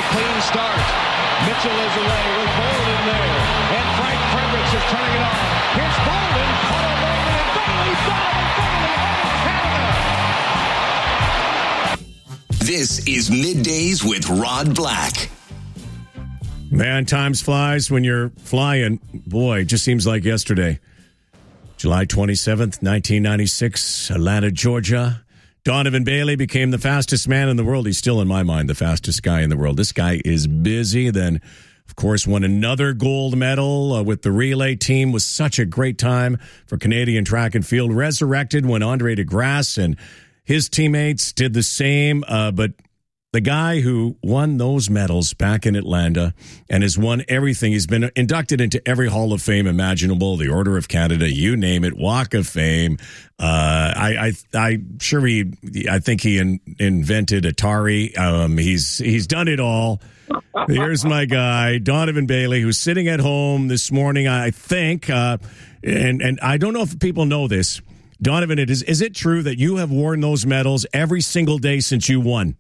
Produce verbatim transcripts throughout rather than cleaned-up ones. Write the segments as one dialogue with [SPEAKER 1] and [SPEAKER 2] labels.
[SPEAKER 1] clean start. Mitchell is away with Bolden there. And Frank Fredericks is turning it on. Here's Bolden. Connor Bolden and Bailey down in front of the Canada.
[SPEAKER 2] This is Middays with Rod Black.
[SPEAKER 3] Man, time flies when you're flying. Boy, it just seems like yesterday. July twenty-seventh, nineteen ninety-six, Atlanta, Georgia. Donovan Bailey became the fastest man in the world. He's still, in my mind, the fastest guy in the world. This guy is busy. Then, of course, won another gold medal uh, with the relay team. Was such a great time for Canadian track and field. Resurrected when Andre DeGrasse and his teammates did the same, uh, but the guy who won those medals back in Atlanta and has won everything, he's been inducted into every Hall of Fame imaginable, the Order of Canada, you name it, Walk of Fame. Uh, I, I, I sure he, I think he in, invented Atari. Um, he's, he's done it all. Here's my guy, Donovan Bailey, who's sitting at home this morning, I think, uh, and, and I don't know if people know this. Donovan, it is, is it true that you have worn those medals every single day since you won?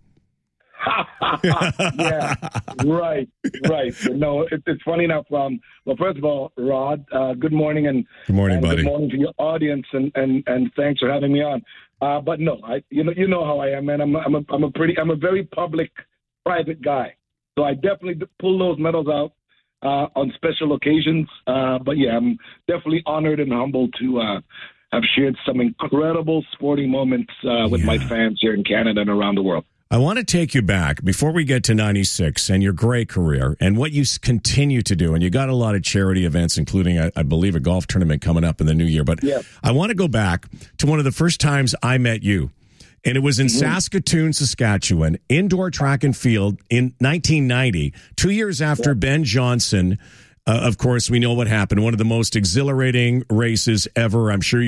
[SPEAKER 4] Yeah, right, right. No, it, it's funny enough. Um, well, first of all, Rod, uh, good morning, and
[SPEAKER 3] good morning,
[SPEAKER 4] and
[SPEAKER 3] buddy.
[SPEAKER 4] Good morning to your audience, and, and, and thanks for having me on. Uh, but no, I you know you know how I am, man. I'm I'm a, I'm a pretty I'm a very public, private guy. So I definitely pull those medals out uh, on special occasions. Uh, but yeah, I'm definitely honored and humbled to uh, have shared some incredible sporting moments uh, with
[SPEAKER 3] yeah.
[SPEAKER 4] my fans here in Canada and around the world.
[SPEAKER 3] I want to take you back before we get to ninety-six and your great career and what you continue to do. And you got a lot of charity events, including, I, I believe, a golf tournament coming up in the new year. But yeah. I want to go back to one of the first times I met you. And it was in mm-hmm. Saskatoon, Saskatchewan, indoor track and field in nineteen ninety, two years after yeah. Ben Johnson. Uh, of course, we know what happened. One of the most exhilarating races ever. I'm sure you